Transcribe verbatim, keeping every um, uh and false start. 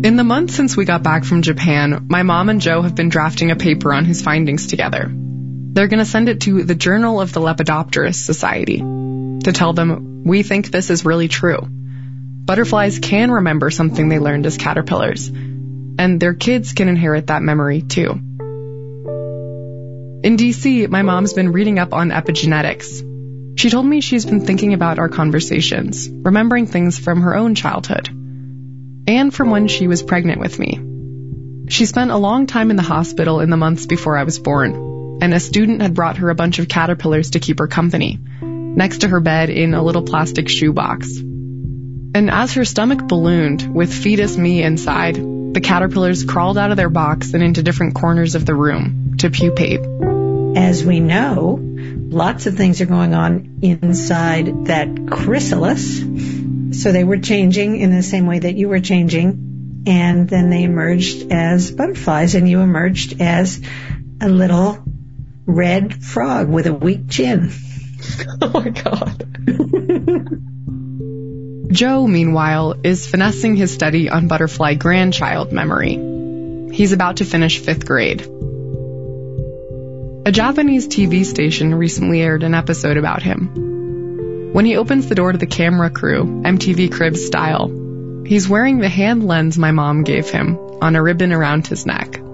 In the months since we got back from Japan, my mom and Joe have been drafting a paper on his findings together. They're going to send it to the Journal of the Lepidopterist Society to tell them we think this is really true. Butterflies can remember something they learned as caterpillars, and their kids can inherit that memory too. In D C, my mom's been reading up on epigenetics. She told me she's been thinking about our conversations, remembering things from her own childhood, and from when she was pregnant with me. She spent a long time in the hospital in the months before I was born, and a student had brought her a bunch of caterpillars to keep her company, next to her bed in a little plastic shoebox. And as her stomach ballooned, with fetus me inside, the caterpillars crawled out of their box and into different corners of the room to pupate. As we know, lots of things are going on inside that chrysalis. So they were changing in the same way that you were changing, and then they emerged as butterflies, and you emerged as a little red frog with a weak chin. Oh my God. Joe, meanwhile, is finessing his study on butterfly grandchild memory. He's about to finish fifth grade. A Japanese T V station recently aired an episode about him. When he opens the door to the camera crew, M T V Cribs style, he's wearing the hand lens my mom gave him on a ribbon around his neck.